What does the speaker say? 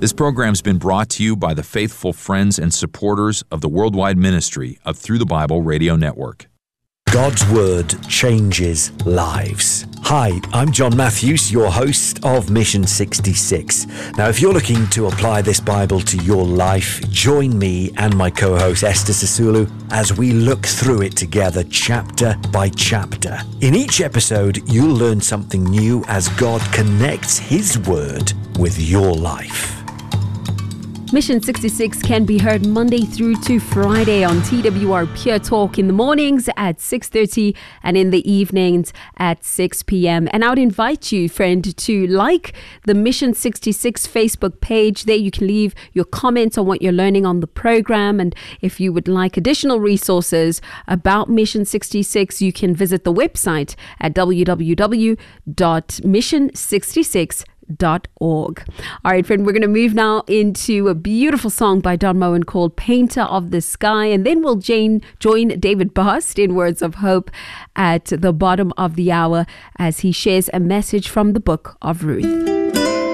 This program's been brought to you by the faithful friends and supporters of the worldwide ministry of Through the Bible Radio Network. God's Word changes lives. Hi, I'm John Matthews, your host of Mission 66. Now, if you're looking to apply this Bible to your life, join me and my co-host Esther Sisulu as we look through it together chapter by chapter. In each episode, you'll learn something new as God connects His Word with your life. Mission 66 can be heard Monday through to Friday on TWR Pure Talk in the mornings at 6:30 and in the evenings at 6 p.m. And I would invite you, friend, to like the Mission 66 Facebook page. There you can leave your comments on what you're learning on the program. And if you would like additional resources about Mission 66, you can visit the website at www.mission66.org. All right, friend, we're going to move now into a beautiful song by Don Moen called Painter of the Sky, and then we'll join David Bast in Words of Hope at the bottom of the hour as he shares a message from the book of Ruth.